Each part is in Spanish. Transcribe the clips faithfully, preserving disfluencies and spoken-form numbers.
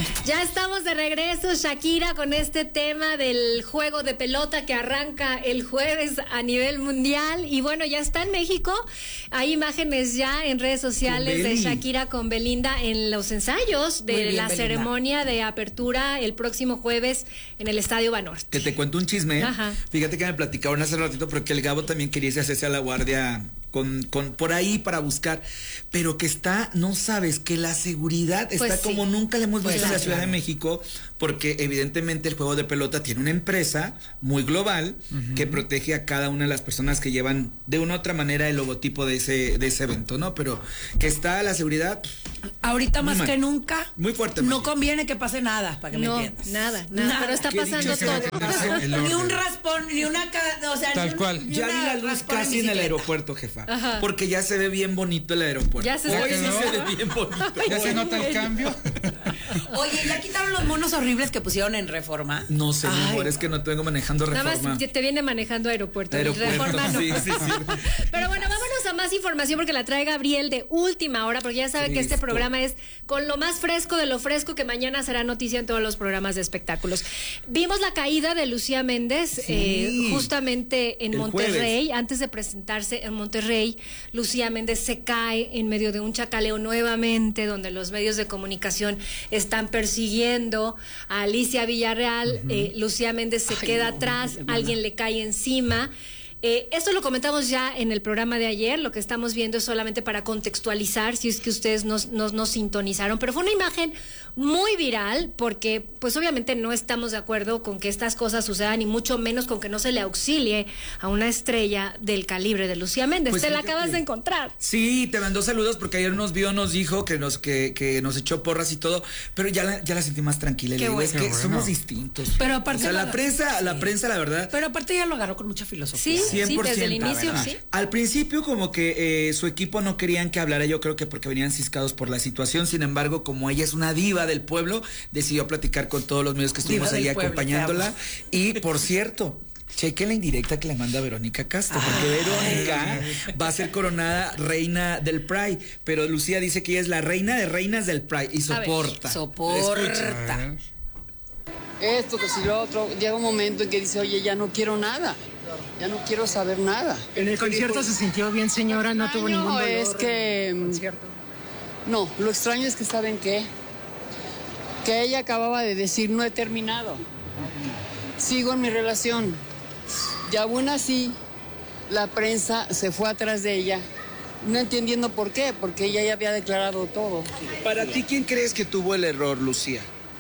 Ya estamos de regreso, Shakira, con este tema del juego de pelota que arranca el jueves a nivel mundial. Y bueno, ya está en México. Hay imágenes ya en redes sociales de Shakira con Belinda en los ensayos de bien, la Belinda. Ceremonia de apertura el próximo jueves en el Estadio Banorte. Que te cuento un chisme. Ajá. Fíjate que me platicaron hace ratito, pero que el Gabo también quería irse a hacerse a la guardia con, con por ahí para buscar, pero que está, no sabes, que la seguridad pues está sí. como nunca le hemos visto pues en la Ciudad claro. de México, porque evidentemente el juego de pelota tiene una empresa muy global uh-huh. que protege a cada una de las personas que llevan de una u otra manera el logotipo de ese, de ese evento, ¿no? Pero que está la seguridad ahorita más mal. que nunca. Muy fuerte. No María. conviene que pase nada, para que no, me entiendas. Nada, nada, nada. Pero está pasando todo. Ni un raspón, ni una, o sea, tal ni cual. Ni ya vi la luz casi en el aeropuerto, jefa. Ajá. Porque ya se ve bien bonito el aeropuerto. Ya se, Hoy sí no? se ve bien bonito. Ya se nota el cambio. Oye, ¿ya quitaron los monos horribles que pusieron en Reforma? No sé, mi amor, es que no te vengo manejando Reforma. Nada más te viene manejando aeropuerto. Aeropuerto, Reforma no. Sí, sí, sí. Pero bueno, vámonos a más información porque la trae Gabriel de última hora, porque ya sabe Cristo. que este programa es con lo más fresco de lo fresco, que mañana será noticia en todos los programas de espectáculos. Vimos la caída de Lucía Méndez sí. eh, justamente en el Monterrey. Jueves. Antes de presentarse en Monterrey, Lucía Méndez se cae en medio de un chacaleo nuevamente, donde los medios de comunicación están persiguiendo a Alicia Villarreal. Uh-huh. eh, Lucía Méndez se Ay, queda no, atrás, alguien le cae encima. Eh, esto lo comentamos ya en el programa de ayer. Lo que estamos viendo es solamente para contextualizar, si es que ustedes nos, nos, nos sintonizaron, pero fue una imagen muy viral, porque pues obviamente no estamos de acuerdo con que estas cosas sucedan, y mucho menos con que no se le auxilie a una estrella del calibre de Lucía Méndez. Pues te la acabas que... de encontrar. Sí, te mandó saludos porque ayer nos vio, nos dijo que nos que, que nos echó porras y todo, pero ya la, ya la sentí más tranquila. Le digo, bueno, es que bueno. somos distintos. Pero aparte, o sea, la prensa, sí. la prensa, la verdad. Pero aparte ya lo agarró con mucha filosofía. Sí, cien por ciento, sí, desde el inicio, sí. Al principio como que eh, su equipo no querían que hablara, yo creo que porque venían ciscados por la situación. Sin embargo, como ella es una diva del pueblo, decidió platicar con todos los medios que estuvimos ahí acompañándola. Y por cierto, cheque la indirecta que le manda Verónica Castro, porque Ay. Verónica va a ser coronada reina del Pride, pero Lucía dice que ella es la reina de reinas del Pride y soporta. Soporta. Esto, que si lo otro, llega un momento en que dice, oye, ya no quiero nada. Ya no quiero saber nada. ¿En el concierto se sintió bien, señora? ¿No tuvo ningún dolor? No, es que... No, lo extraño es que, ¿saben qué? Que ella acababa de decir, no he terminado. Sigo en mi relación. Y aún así, la prensa se fue atrás de ella, no entendiendo por qué, porque ella ya había declarado todo. Para ti, ¿quién crees que tuvo el error, Lucía?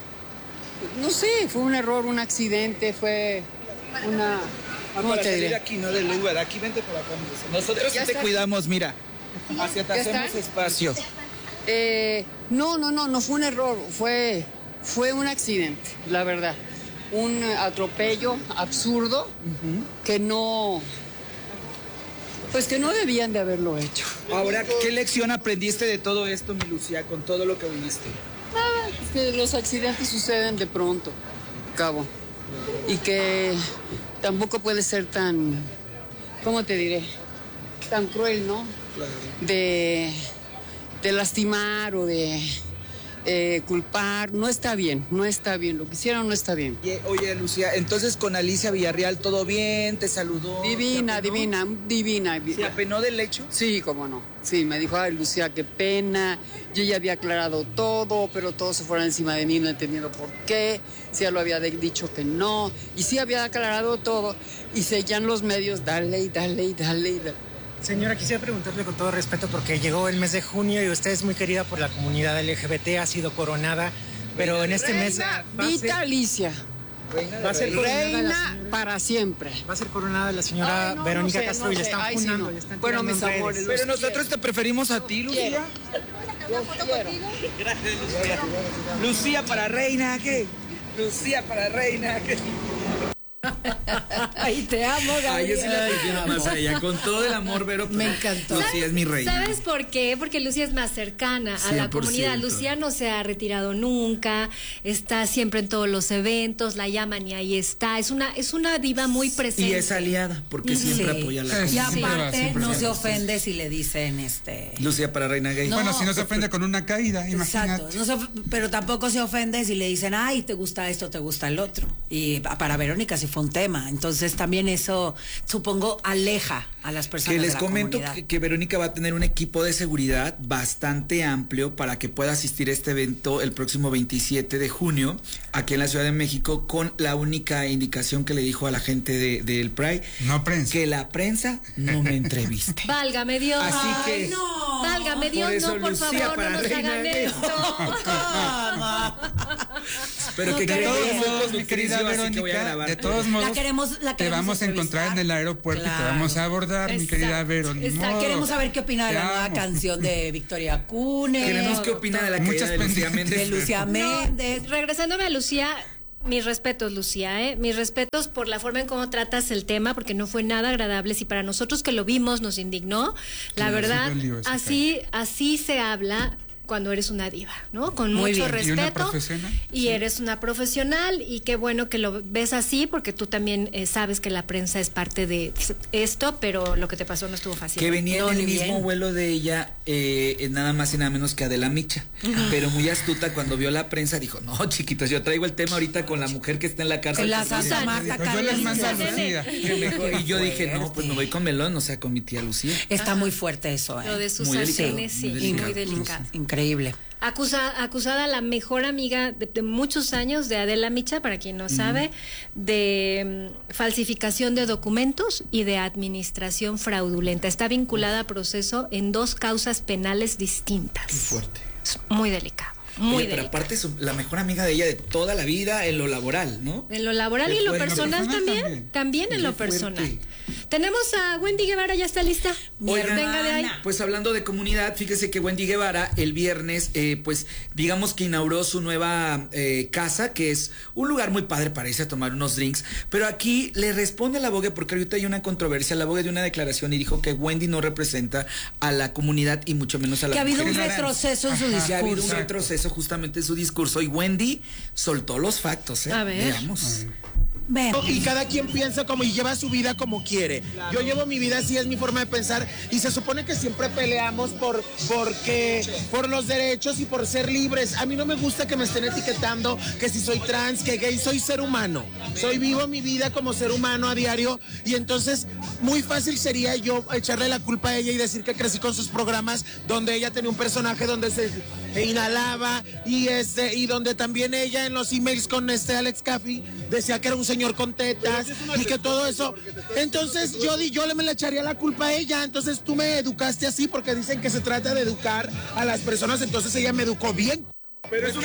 No sé, fue un error, un accidente, fue una... ¿Cómo te diré? Aquí, no del Uber, aquí vente por acá. Nosotros sí te cuidamos, mira. Hacia te hacemos espacio. Eh, no, no, no, no fue un error, fue, fue un accidente, la verdad. Un atropello absurdo uh-huh. que no... Pues que no debían de haberlo hecho. Ahora, ¿qué lección aprendiste de todo esto, mi Lucía, con todo lo que viviste? Nada, es que los accidentes suceden de pronto, cabo. Y que tampoco puede ser tan, ¿cómo te diré? Tan cruel, ¿no? Claro. De, de lastimar o de eh, culpar. No está bien, no está bien. Lo que hicieron no está bien. Oye, oye, Lucía, entonces con Alicia Villarreal, ¿todo bien? ¿Te saludó? Divina, divina, divina. ¿Se apenó del hecho? Sí, cómo no. Sí, me dijo, ay, Lucía, qué pena. Yo ya había aclarado todo, pero todos se fueron encima de mí, no entendiendo por qué. Sí, ya lo había dicho que no. Y sí había aclarado todo. Y seguían los medios, dale, y dale, y dale, y dale. Señora, quisiera preguntarle con todo respeto, porque llegó el mes de junio y usted es muy querida por la comunidad L G B T, ha sido coronada, pero en este Reina mes... vitalicia. Reina, va a ser Reina señora, para siempre. Va a ser coronada la señora Ay, no, Verónica no sé, Castro no y le están fundando. Sí, no. están bueno, mis amores. Pero nosotros quiero. te preferimos a ti, Lucía. Yo quiero. Gracias, Lucía. Lucía para reina, ¿qué? Lucía para reina, ¿qué? Ay, te amo, Gabriel. Ay, yo sí la prefiero más a ella, con todo el amor, Vero. Me encantó. Lucía es mi reina. ¿Sabes por qué? Porque Lucía es más cercana a cien la por comunidad. ciento. Lucía no se ha retirado nunca, está siempre en todos los eventos, la llaman y ahí está. Es una, es una diva muy presente. Y es aliada, porque siempre Sí. apoya a la Sí, Y comunidad. siempre va, aparte, siempre no va. se ofende si le dicen este. Lucía para reina gay. No. Bueno, si no se ofende con una caída, imagínate. Exacto, no se of- pero tampoco se ofende si le dicen, ay, te gusta esto, te gusta el otro. Y pa- para Verónica sí fue un tema. Entonces también eso, supongo, aleja a las personas. Que les de la comento comunidad. que, que Verónica va a tener un equipo de seguridad bastante amplio para que pueda asistir a este evento el próximo veintisiete de junio aquí en la Ciudad de México, con la única indicación que le dijo a la gente de- del Pride, No prensa. que la prensa no me entreviste. Válgame Dios. Así Ay, que no. Válgame Dios, Por eso, no, por Lucía, favor, para no nos reina hagan gay. esto. pero que No, creo de que todos muy modos, mi querida nutricio, así que voy a Verónica, grabar. de todos modos, La queremos, la te queremos vamos a encontrar en entrevistar. el aeropuerto y te Claro. vamos a abordar, mi querida Exacto, Vero. ni exacto. modo. Queremos saber qué opina de la Te nueva amo. canción de Victoria Cune. Queremos qué opina de la caída Muchas de Lucía pendientes. Méndez. de Lucía Méndez. Regresándome a Lucía, mis respetos, Lucía, ¿eh? Mis respetos por la forma en cómo tratas el tema, porque no fue nada agradable. Si para nosotros que lo vimos nos indignó, la Sí, verdad, sí, lío ese así, así se habla cuando eres una diva, ¿no? Con Muy mucho bien. respeto. ¿Y una profesional? Y eres una profesional, y qué bueno que lo ves así, porque tú también eh, sabes que la prensa es parte de esto, pero lo que te pasó no estuvo fácil. Que venía No, en el ni mismo bien. vuelo de ella, eh, nada más y nada menos que Adela Micha. Pero muy astuta, cuando vio la prensa, dijo, no, chiquitos, yo traigo el tema ahorita con la mujer que está en la cárcel. En la que Santa Susana". Marta, Pues yo les mando a Carolina. Lucía. Que mejor- Y yo dije, no, pues me voy con Melón, o sea, con mi tía Lucía. Está muy fuerte eso, ¿eh? Lo de Muy Susana delicado, N, sí, muy muy delicado. delicado. Increíble. Acusa, acusada la mejor amiga de, de muchos años de Adela Micha, para quien no sabe, de mm, falsificación de documentos y de administración fraudulenta. Está vinculada a proceso en dos causas penales distintas. Qué fuerte. Es muy delicado, muy Oye, pero delicado. aparte es la mejor amiga de ella de toda la vida en lo laboral, ¿no? En lo laboral Qué y en lo fuerte. personal En lo personal también, también. también en Qué lo fuerte. personal. Tenemos a Wendy Guevara, ¿ya está lista? Oigan, Venga de ahí. Pues hablando de comunidad, fíjese que Wendy Guevara el viernes, eh, pues digamos que inauguró su nueva eh, casa, que es un lugar muy padre para irse a tomar unos drinks, pero aquí le responde a la Vogue, porque ahorita hay una controversia. La Vogue dio una declaración y dijo que Wendy no representa a la comunidad y mucho menos a la Que ha habido un mujer. retroceso en su Ajá. Que ha habido un discurso. retroceso justamente en su discurso, y Wendy soltó los factos, ¿eh? A ver. Veamos. Ven. Y cada quien piensa como y lleva su vida como quiere. Yo llevo mi vida así, es mi forma de pensar, y se supone que siempre peleamos por porque por los derechos y por ser libres. A mí no me gusta que me estén etiquetando que si soy trans, que gay, soy ser humano. Soy vivo mi vida como ser humano a diario, y entonces muy fácil sería yo echarle la culpa a ella y decir que crecí con sus programas donde ella tenía un personaje donde se inhalaba y este y donde también ella en los emails con este Alex Caffey decía que era un señor con tetas y que todo eso. Entonces yo di- yo le me le echaría la culpa a ella. Entonces tú me educaste así porque dicen que se trata de educar a las personas, entonces ella me educó bien. Pero es una...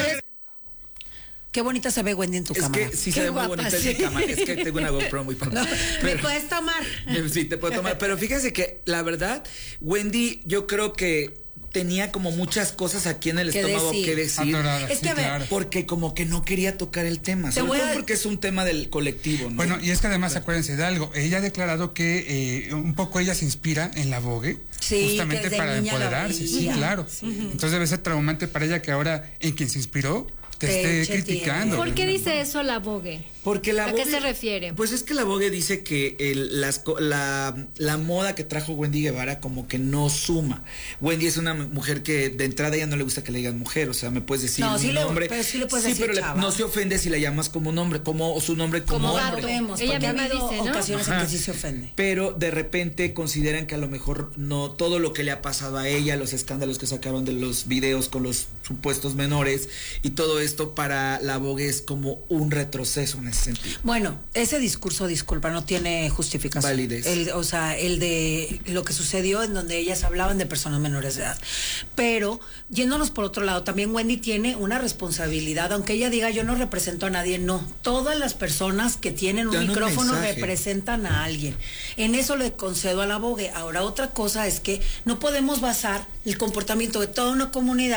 Qué bonita se ve Wendy en tu Es cámara. que sí Qué se ve muy guapa, bonita en sí. mi cámara. Es que tengo una GoPro muy padre. No, ¿me Pero- puedes tomar? Sí, te puedo tomar. Pero fíjense que la verdad, Wendy, yo creo que tenía como muchas cosas aquí en el Que estómago decir. que decir. Atorada, Es sí, que, a ver, claro. Porque como que no quería tocar el tema. Te Sobre voy todo a- porque es un tema del colectivo, ¿no? Bueno, y es que además acuérdense de algo, ella ha declarado que eh, un poco ella se inspira en la Vogue, Sí, justamente que desde para niña la empoderarse, sí, veía. claro. Entonces debe ser traumante para ella que ahora en quien se inspiró te, Te esté eche criticando. ¿Por qué dice eso la Vogue? Porque la ¿A qué Vogue- se refiere? Pues es que la Vogue dice que el- las co- la, la moda que trajo Wendy Guevara como que no suma. Wendy es una mujer que de entrada ya no le gusta que le digan mujer, o sea, me puedes decir No, un sí le- nombre. pero sí le puedes decir pero le- chava. no se ofende si la llamas como nombre, como o su nombre como, Como hombre. gato. Vemos, Ella porque ha misma habido dice, ¿no? ocasiones en Ajá. que sí se ofende. Pero de repente consideran que a lo mejor no todo lo que le ha pasado a ella, los escándalos que sacaron de los videos con los supuestos menores y todo esto para la Vogue es como un retroceso en ese sentido. Bueno, ese discurso, disculpa, no tiene justificación. Validez. El, o sea, el de lo que sucedió en donde ellas hablaban de personas menores de edad. Pero, yéndonos por otro lado, también Wendy tiene una responsabilidad, aunque ella diga yo no represento a nadie, no. Todas las personas que tienen un Dan un micrófono mensaje. representan a alguien. En eso le concedo a la Vogue. Ahora, otra cosa es que no podemos basar el comportamiento de toda una comunidad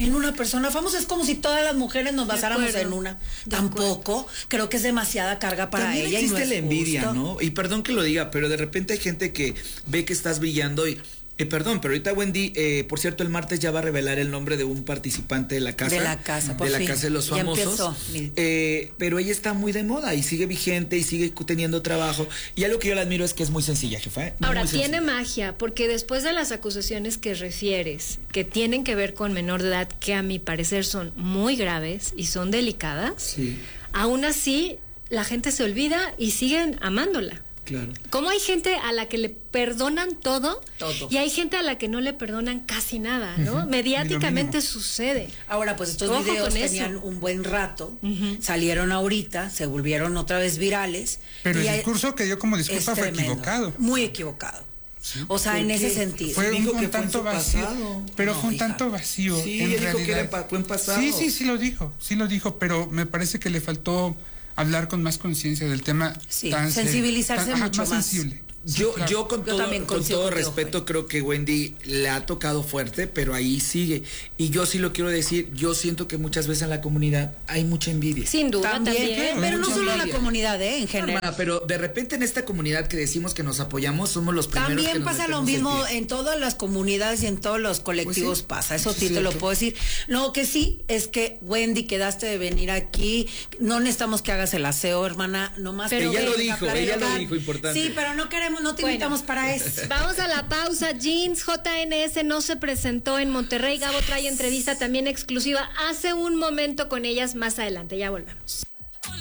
en una persona famosa. Es como si todas las mujeres nos basáramos acuerdo. en una. De Tampoco. acuerdo. Creo que es demasiada carga para También ella. existe y no es la envidia, justo. ¿no? Y perdón que lo diga, pero de repente hay gente que ve que estás brillando y... Eh, perdón, pero ahorita Wendy, eh, por cierto, el martes ya va a revelar el nombre de un participante de la casa. De la casa, por De la fin. casa de los Ya famosos. empezó. Eh, pero ella está muy de moda y sigue vigente y sigue teniendo trabajo. Y algo que yo le admiro es que es muy sencilla, jefa. ¿eh? Muy, Ahora, muy tiene sencilla. magia, porque después de las acusaciones que refieres, que tienen que ver con menor de edad, que a mi parecer son muy graves y son delicadas, Sí, aún así la gente se olvida y siguen amándola. claro. ¿Cómo hay gente a la que le perdonan todo, Todo. y hay gente a la que no le perdonan casi nada, ¿no? Ujú. Mediáticamente Ni lo sucede. Ahora, pues estos Ojo videos con eso. tenían un buen rato, salieron ahorita, se volvieron otra vez virales. Pero y el hay- discurso que dio como disculpa es fue tremendo, equivocado. Muy equivocado. O sea, ¿Por en qué? ese sentido. Fue Dijo un, que un fue en tanto su vacío, pasado. pero No, fue un hija. tanto vacío. Sí, en ella dijo que realidad. era pa- fue en pasado. Sí, sí, sí lo dijo, sí lo dijo, pero me parece que le faltó hablar con más conciencia del tema. Sí, tan se- sensibilizarse tan- ajá, mucho más. sensible. Sí, Yo, claro. yo con Yo todo, también con coincido todo contigo, respeto Juan. creo que Wendy le ha tocado fuerte, pero ahí sigue. Y yo sí lo quiero decir, yo siento que muchas veces en la comunidad hay mucha envidia. Sin duda También, también. pero no Mucha solo en la envidia. comunidad, ¿eh? En No, general. hermana, pero de repente en esta comunidad que decimos que nos apoyamos, somos los primeros que También nos pasa lo metemos el mismo pie. en todas las comunidades y en todos los colectivos Pues sí, pasa, eso eso sí es te lo cierto. puedo decir. Lo que sí es que Wendy, quedaste de venir aquí, no necesitamos que hagas el aseo, hermana, nomás Pero que ella lo vengas a dijo, ella lo platicar. dijo, importante. Sí, pero no queremos, no te Bueno. invitamos para eso. Vamos a la pausa. Jeans J N S no se presentó en Monterrey. Gabo trae entrevista también exclusiva hace un momento con ellas. Más adelante, ya volvemos.